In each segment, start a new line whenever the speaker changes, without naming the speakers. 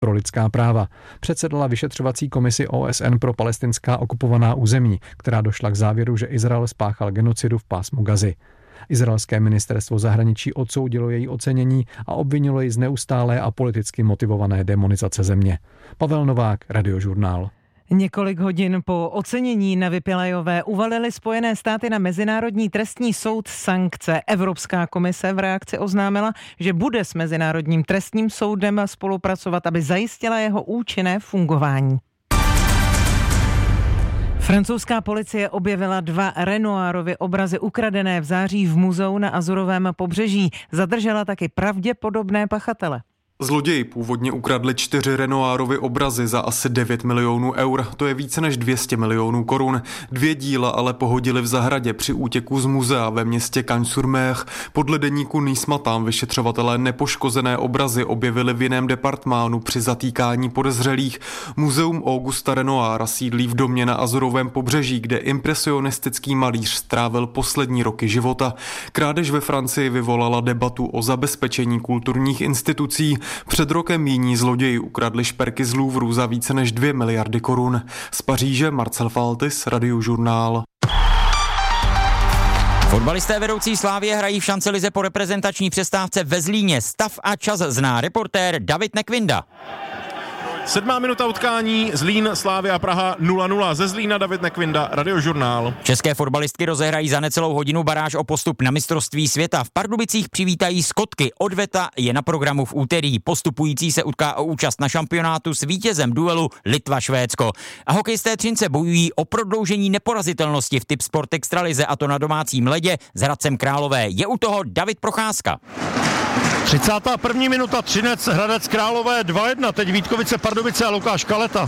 pro lidská práva. Předsedala vyšetřovací komisi OSN pro palestinská okupovaná území, která došla k závěru, že Izrael spáchal genocidu v pásmu Gazy. Izraelské ministerstvo zahraničí odsoudilo její ocenění a obvinilo ji z neustálé a politicky motivované demonizace země. Pavel Novák, Radiožurnál.
Několik hodin po ocenění Navi Pillajové uvalily Spojené státy na Mezinárodní trestní soud sankce. Evropská komise v reakci oznámila, že bude s Mezinárodním trestním soudem spolupracovat, aby zajistila jeho účinné fungování. Francouzská policie objevila 2 Renoirovy obrazy ukradené v září v muzeu na Azurovém pobřeží. Zadržela taky pravděpodobné pachatele.
Zloději původně ukradli 4 Renoirovy obrazy za asi 9 milionů eur, to je více než 200 milionů korun. 2 díla ale pohodili v zahradě při útěku z muzea ve městě Cagnes-sur-Mer. Podle deníku Nice Matin vyšetřovatelé nepoškozené obrazy objevili v jiném departmánu při zatýkání podezřelých. Muzeum Augusta Renoira sídlí v domě na Azurovém pobřeží, kde impresionistický malíř strávil poslední roky života. Krádež ve Francii vyvolala debatu o zabezpečení kulturních institucí. Před rokem jiní zloději ukradli šperky z Louvru za více než 2 miliardy korun. Z Paříže Marcel Faltis, Radiožurnál.
Fotbalisté vedoucí Slavie hrají v šancelize po reprezentační přestávce ve Zlíně. Stav a čas zná reportér David Nekvinda.
7. minuta utkání, Zlín, Slavia Praha 0-0. Ze Zlína David Nekvinda, Radiožurnál.
České fotbalistky rozehrají za necelou hodinu baráž o postup na mistrovství světa. V Pardubicích přivítají Skotky. Odveta je na programu v úterý. Postupující se utká o účast na šampionátu s vítězem duelu Litva-Švédsko. A hokejisté Třince bojují o prodloužení neporazitelnosti v Tipsport extralize, a to na domácím ledě s Hradcem Králové. Je u toho David Procházka.
31. minuta, Třinec, Hradec Králové 2-1, teď Vítkovice, Pardubice a Lukáš Kaleta.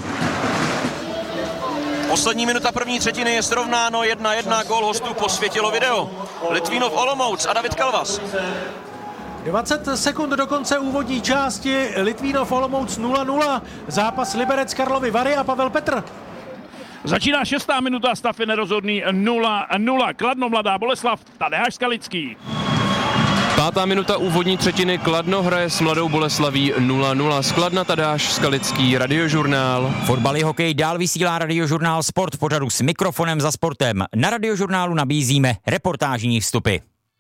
Poslední minuta první třetiny je srovnáno 1-1, gól hostů posvětilo video. Litvínov Olomouc a David Kalvas.
20 sekund do konce úvodní části, Litvínov Olomouc 0-0, zápas Liberec Karlovy Vary a Pavel Petr.
Začíná 6. minuta, stav je nerozhodný 0-0, Kladno Mladá Boleslav, Tadeáš Skalický.
5. minuta úvodní třetiny, Kladno hraje s Mladou Boleslaví 0-0. Z Kladna Tadeáš Skalický, Radiožurnál.
Fotbal i hokej dál vysílá Radiožurnál Sport v pořadu S mikrofonem za sportem. Na Radiožurnálu nabízíme reportážní vstupy.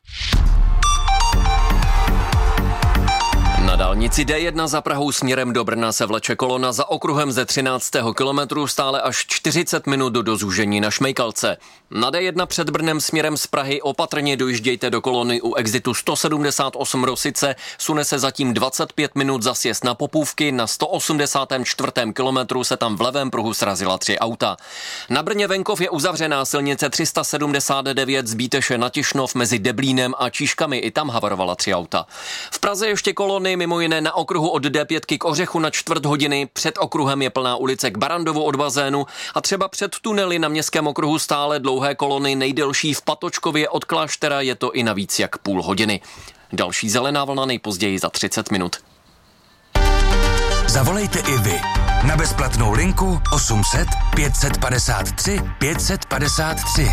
Na dálnici D1 za Prahou směrem do Brna se vleče kolona za okruhem ze 13. kilometru, stále až 40 minut do zúžení na Šmejkalce. Na D1 před Brnem směrem z Prahy opatrně dojíždějte do kolony u exitu 178 Rosice, sune se zatím 25 minut za sjezd na Popůvky, na 184. kilometru se tam v levém pruhu srazila 3 auta. Na Brně venkov je uzavřená silnice 379 z Bíteše na Tišnov mezi Deblínem a Číškami, i tam havarovala 3 auta. V Praze ještě kolony, mimo jiné na okruhu od D5 k Ořechu na čtvrt hodiny, před okruhem je plná ulice k Barandovu od bazénu a třeba před tunely na Městském okruhu stále dlouhé kolony, nejdelší v Patočkově od Kláštera je to i na víc jak půl hodiny. Další zelená vlna nejpozději za 30 minut.
Zavolejte i vy na bezplatnou linku 800 553 553.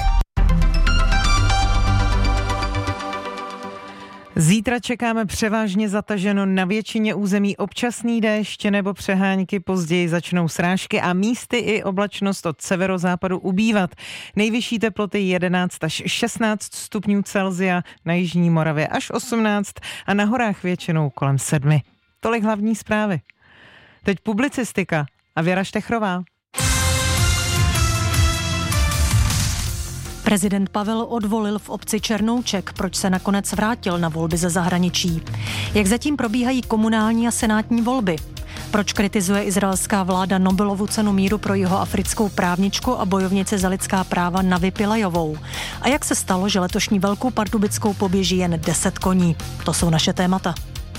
Zítra čekáme převážně zataženo na většině území, občasný déšť nebo přehánky, později začnou srážky a místy i oblačnost od severozápadu ubývat. Nejvyšší teploty 11 až 16 stupňů Celsia, na jižní Moravě až 18 a na horách většinou kolem 7. Tolik hlavní zprávy. Teď publicistika a Věra Štechrová.
Prezident Pavel odvolil v obci Černouček, proč se nakonec vrátil na volby ze zahraničí. Jak zatím probíhají komunální a senátní volby? Proč kritizuje izraelská vláda Nobelovu cenu míru pro jihoafrickou právničku a bojovnici za lidská práva Navi Pillajovou? A jak se stalo, že letošní Velkou Pardubickou poběží jen 10 koní? To jsou naše témata.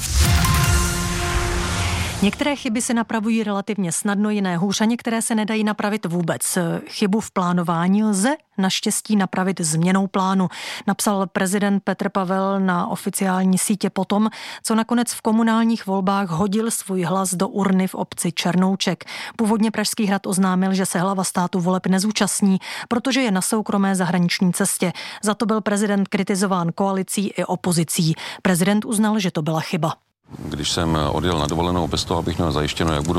Některé chyby se napravují relativně snadno, jiné hůř a některé se nedají napravit vůbec. Chybu v plánování lze naštěstí napravit změnou plánu, napsal prezident Petr Pavel na oficiální sítě potom, co nakonec v komunálních volbách hodil svůj hlas do urny v obci Černouček. Původně Pražský hrad oznámil, že se hlava státu voleb nezúčastní, protože je na soukromé zahraniční cestě. Za to byl prezident kritizován koalicí i opozicí. Prezident uznal, že to byla chyba.
Když jsem odjel na dovolenou bez toho, abych měl zajištěno, jak budu